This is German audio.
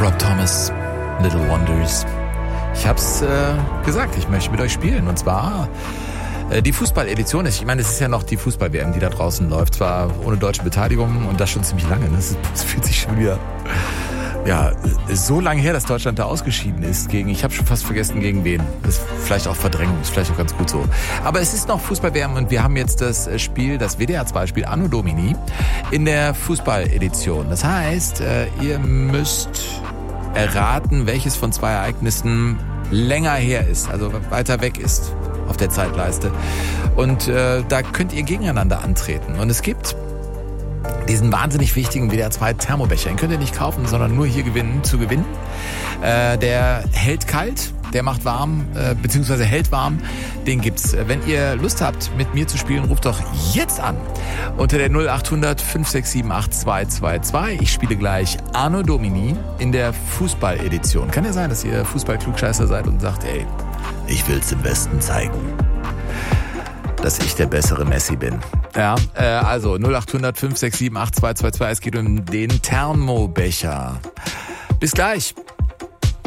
Rob Thomas, Little Wonders. Ich hab's gesagt, ich möchte mit euch spielen. Und zwar die Fußball-Edition. Ich meine, es ist ja noch die Fußball-WM, die da draußen läuft. Zwar ohne deutsche Beteiligung und das schon ziemlich lange. Das fühlt sich schon wieder so lange her, dass Deutschland da ausgeschieden ist. Ich habe schon fast vergessen, gegen wen. Das ist vielleicht auch Verdrängung, ist vielleicht auch ganz gut so. Aber es ist noch Fußball-WM und wir haben jetzt das Spiel, das WDR-2-Spiel Anno Domini in der Fußball-Edition. Das heißt, ihr müsst erraten, welches von zwei Ereignissen länger her ist, also weiter weg ist auf der Zeitleiste. Und da könnt ihr gegeneinander antreten. Und es gibt diesen wahnsinnig wichtigen WDR 2 Thermobecher. Den könnt ihr nicht kaufen, sondern nur hier zu gewinnen. Der hält kalt, der macht warm, beziehungsweise hält warm. Den gibt's. Wenn ihr Lust habt, mit mir zu spielen, ruft doch jetzt an. Unter der 0800 567 8222. Ich spiele gleich Anno Domini in der Fußball-Edition. Kann ja sein, dass ihr Fußball-Klugscheißer seid und sagt, ey, ich will's im Westen zeigen, dass ich der bessere Messi bin. Ja, also 0800 567 8222. Es geht um den Thermobecher. Bis gleich.